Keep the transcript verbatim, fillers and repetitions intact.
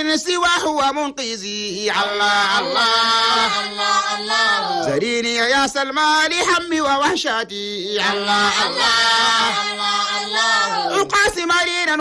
من سواه منقذي الله الله الله الله زريني يا سلمى لحمي ووحشتي الله الله